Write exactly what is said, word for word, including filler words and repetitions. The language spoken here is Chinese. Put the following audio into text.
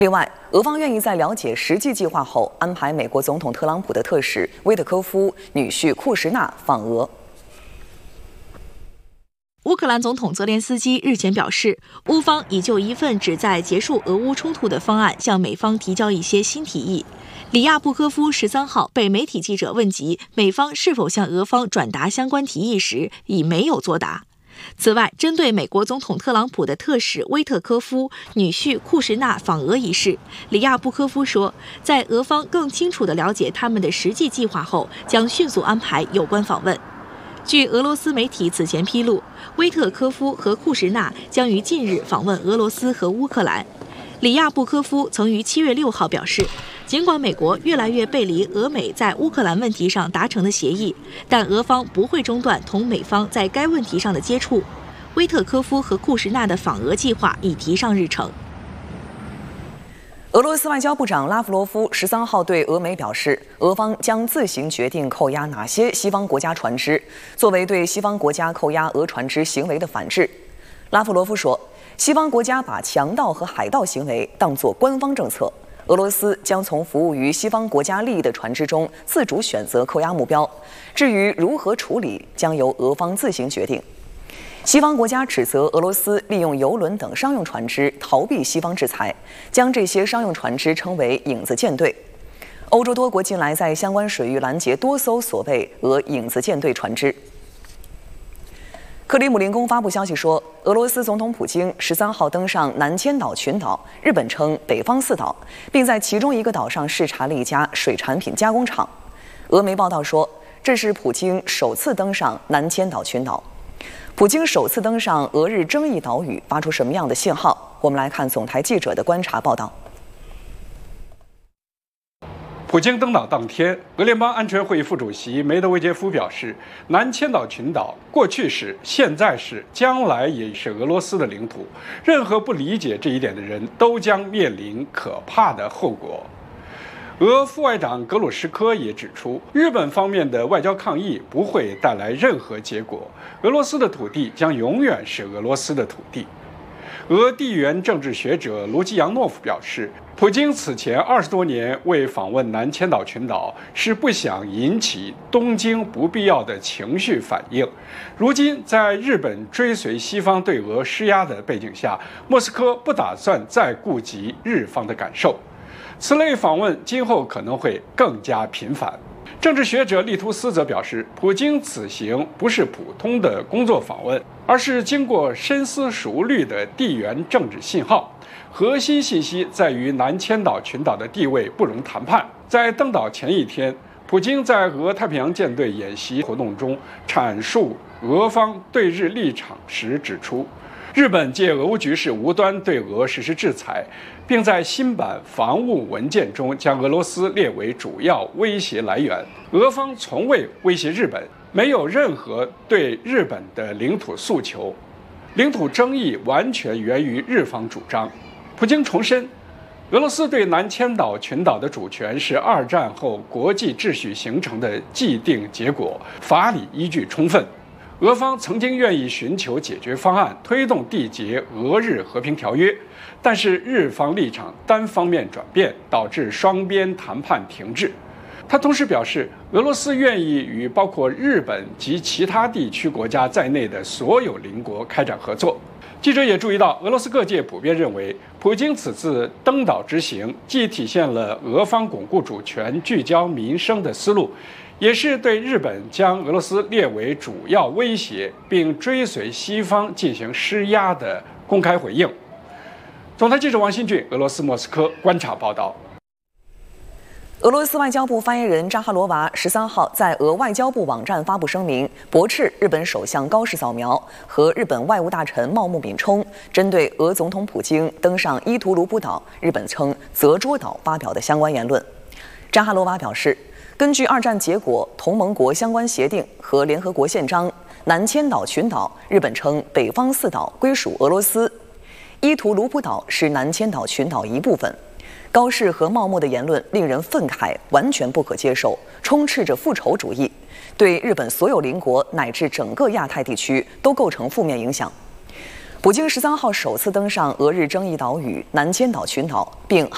另外，俄方愿意在了解实际计划后，安排美国总统特朗普的特使威特科夫女婿库什纳访俄。 乌克兰总统泽连斯基日前表示，乌方已就一份旨在结束俄乌冲突的方案向美方提交一些新提议。里亚布科夫十三号被媒体记者问及美方是否向俄方转达相关提议时，已没有作答。此外，针对美国总统特朗普的特使威特科夫女婿库什纳访俄一事，里亚布科夫说，在俄方更清楚地了解他们的实际计划后，将迅速安排有关访问。据俄罗斯媒体此前披露，威特科夫和库什纳将于近日访问俄罗斯和乌克兰。里亚布科夫曾于七月六号表示，尽管美国越来越背离俄美在乌克兰问题上达成的协议，但俄方不会中断同美方在该问题上的接触。威特科夫和库什纳的访俄计划已提上日程。 俄罗斯外交部长拉夫罗夫十三号对俄媒表示，俄方将自行决定扣押哪些西方国家船只，作为对西方国家扣押俄船只行为的反制。拉夫罗夫说，西方国家把强盗和海盗行为当作官方政策，俄罗斯将从服务于西方国家利益的船只中自主选择扣押目标，至于如何处理，将由俄方自行决定。西方国家指责俄罗斯利用邮轮等商用船只逃避西方制裁，将这些商用船只称为“影子舰队”。欧洲多国近来在相关水域拦截多艘所谓俄“影子舰队”船只。克里姆林宫发布消息说，俄罗斯总统普京十三号登上南千岛群岛，日本称北方四岛，并在其中一个岛上视察了一家水产品加工厂。俄媒报道说，这是普京首次登上南千岛群岛。普京首次登上俄日争议岛屿发出什么样的信号？我们来看总台记者的观察报道。 普京登岛当天，俄联邦安全会议副主席梅德韦杰夫表示，南千岛群岛过去是、现在是、将来也是俄罗斯的领土，任何不理解这一点的人都将面临可怕的后果。俄副外长格鲁什科也指出，日本方面的外交抗议不会带来任何结果，俄罗斯的土地将永远是俄罗斯的土地。俄地缘政治学者卢基扬诺夫表示，普京此前二十多年未访问南千岛群岛，是不想引起东京不必要的情绪反应。如今，在日本追随西方对俄施压的背景下，莫斯科不打算再顾及日方的感受。此类访问今后可能会更加频繁。政治学者利图斯则表示，普京此行不是普通的工作访问，而是经过深思熟虑的地缘政治信号。核心信息在于南千岛群岛的地位不容谈判。在登岛前一天，普京在俄太平洋舰队演习活动中阐述俄方对日立场时指出，日本借俄乌局势无端对俄实施制裁，并在新版防务文件中将俄罗斯列为主要威胁来源。俄方从未威胁日本，没有任何对日本的领土诉求，领土争议完全源于日方主张。普京重申，俄罗斯对南千岛群岛的主权是二战后国际秩序形成的既定结果，法理依据充分。俄方曾经愿意寻求解决方案，推动缔结俄日和平条约，但是日方立场单方面转变，导致双边谈判停滞。他同时表示，俄罗斯愿意与包括日本及其他地区国家在内的所有邻国开展合作。记者也注意到，俄罗斯各界普遍认为，普京此次登岛之行既体现了俄方巩固主权、聚焦民生的思路，也是对日本将俄罗斯列为主要威胁并追随西方进行施压的公开回应。总台记者王新俊，俄罗斯莫斯科观察报道。 俄罗斯外交部发言人扎哈罗娃十三号在俄外交部网站发布声明，驳斥日本首相高市早苗和日本外务大臣茂木敏充针对俄总统普京登上伊图卢布岛（日本称泽捉岛）发表的相关言论。扎哈罗娃表示，根据二战结果、同盟国相关协定和联合国宪章，南千岛群岛（日本称北方四岛）归属俄罗斯，伊图卢布岛是南千岛群岛一部分。高市和茂木的言论令人愤慨，完全不可接受，充斥着复仇主义，对日本所有邻国乃至整个亚太地区都构成负面影响。普京十三号首次登上俄日争议岛屿南千岛群岛，并